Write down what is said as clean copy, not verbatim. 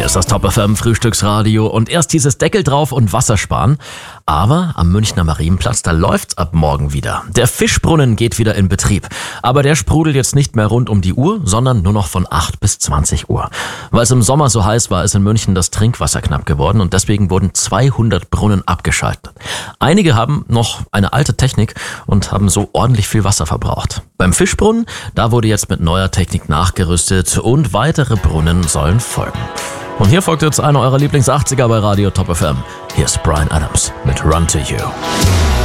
Hier ist das Top FM Frühstücksradio und erst dieses Deckel drauf und Wasser sparen. Aber am Münchner Marienplatz, da läuft's ab morgen wieder. Der Fischbrunnen geht wieder in Betrieb. Aber der sprudelt jetzt nicht mehr rund um die Uhr, sondern nur noch von 8 bis 20 Uhr. Weil es im Sommer so heiß war, ist in München das Trinkwasser knapp geworden und deswegen wurden 200 Brunnen abgeschaltet. Einige haben noch eine alte Technik und haben so ordentlich viel Wasser verbraucht. Beim Fischbrunnen, da wurde jetzt mit neuer Technik nachgerüstet und weitere Brunnen sollen folgen. Und hier folgt jetzt einer eurer Lieblings-80er bei Radio Top FM. Hier ist Bryan Adams mit Run to You.